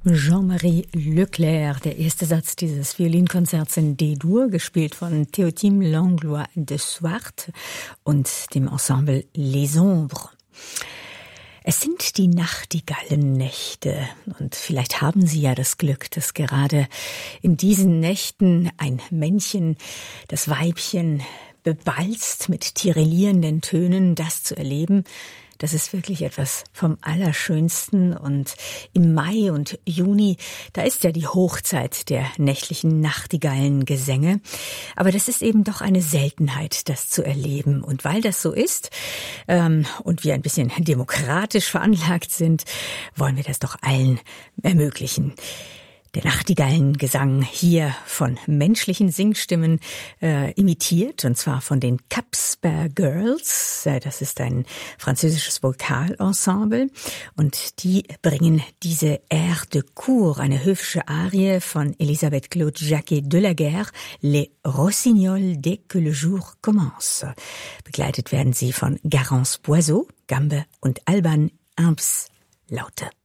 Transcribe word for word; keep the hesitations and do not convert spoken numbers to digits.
Jean-Marie Leclerc, der erste Satz dieses Violinkonzerts in D-Dur, gespielt von Théotime Langlois de Swart und dem Ensemble Les Ombres. Es sind die Nachtigallennächte und vielleicht haben Sie ja das Glück, dass gerade in diesen Nächten ein Männchen, das Weibchen, bebalzt mit tirillierenden Tönen, das zu erleben. Das ist wirklich etwas vom Allerschönsten und im Mai und Juni, da ist ja die Hochzeit der nächtlichen Nachtigallengesänge. Aber das ist eben doch eine Seltenheit, das zu erleben. Und weil das so ist ähm, und wir ein bisschen demokratisch veranlagt sind, wollen wir das doch allen ermöglichen. Der Nachtigallengesang hier von menschlichen Singstimmen äh, imitiert, und zwar von den Capsper Girls. Äh, das ist ein französisches Vokalensemble und die bringen diese Air de Cour, eine höfische Arie von Elisabeth Claude Jacquet de la Guerre, Les Rossignols dès que le jour commence. Begleitet werden sie von Garance Boiseau, Gambe und Alban Imps Laute.